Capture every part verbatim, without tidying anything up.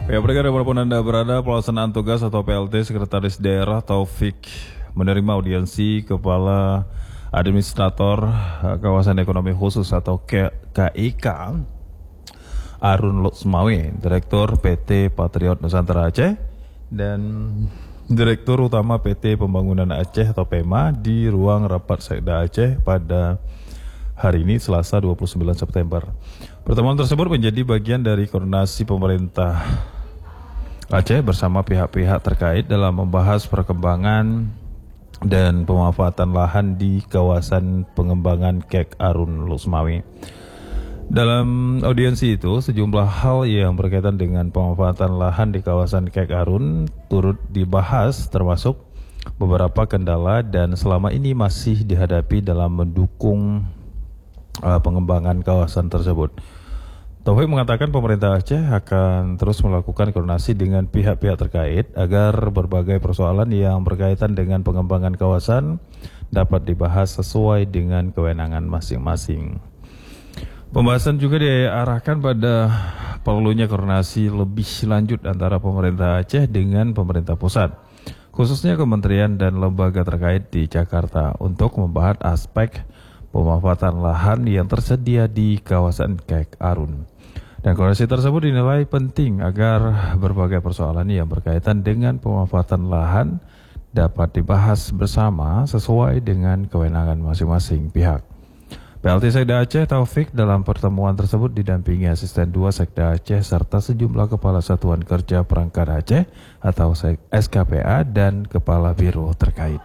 Ya, berkait dimanapun Anda berada, pelaksanaan tugas atau P L T Sekretaris Daerah Taufik menerima audiensi Kepala Administrator Kawasan Ekonomi Khusus atau K I K Arun Lutsmawe, Direktur P T Patriot Nusantara Aceh, dan Direktur Utama P T Pembangunan Aceh atau P E M A di ruang rapat Sekda Aceh pada hari ini Selasa dua puluh sembilan September. Pertemuan tersebut menjadi bagian dari koordinasi pemerintah Aceh bersama pihak-pihak terkait dalam membahas perkembangan dan pemanfaatan lahan di kawasan pengembangan Kek Arun Lutsmawe. Dalam audiensi itu, sejumlah hal yang berkaitan dengan pemanfaatan lahan di kawasan Kek Arun turut dibahas, termasuk beberapa kendala dan selama ini masih dihadapi dalam mendukung uh, pengembangan kawasan tersebut. Taufik mengatakan pemerintah Aceh akan terus melakukan koordinasi dengan pihak-pihak terkait agar berbagai persoalan yang berkaitan dengan pengembangan kawasan dapat dibahas sesuai dengan kewenangan masing-masing. Pembahasan juga diarahkan pada perlunya koordinasi lebih lanjut antara pemerintah Aceh dengan pemerintah pusat, khususnya kementerian dan lembaga terkait di Jakarta untuk membahas aspek pemanfaatan lahan yang tersedia di kawasan Kek Arun. Dan koordinasi tersebut dinilai penting agar berbagai persoalan yang berkaitan dengan pemanfaatan lahan dapat dibahas bersama sesuai dengan kewenangan masing-masing pihak. P L T Sekda Aceh Taufik dalam pertemuan tersebut didampingi Asisten dua Sekda Aceh serta sejumlah Kepala Satuan Kerja Perangkat Aceh atau S K P A dan Kepala Biro terkait.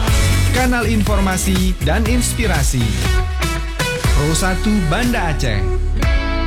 Kanal informasi dan inspirasi Pro satu Banda Aceh.